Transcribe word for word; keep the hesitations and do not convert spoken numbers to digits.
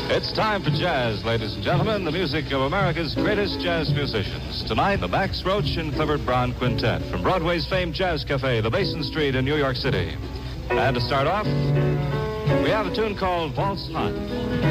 It's time for jazz, ladies and gentlemen, the music of America's greatest jazz musicians. Tonight, the Max Roach and Clifford Brown Quintet from Broadway's famed jazz cafe, the Basin Street in New York City. And to start off, we have a tune called Waltz Hot.